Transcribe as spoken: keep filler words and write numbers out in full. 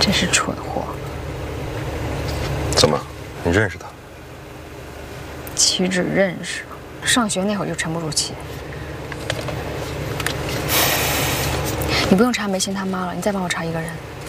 真是蠢货。 怎么，你认识他？ 岂止认识，上学那会儿就沉不住气。你不用查梅心他妈了，你再帮我查一个人。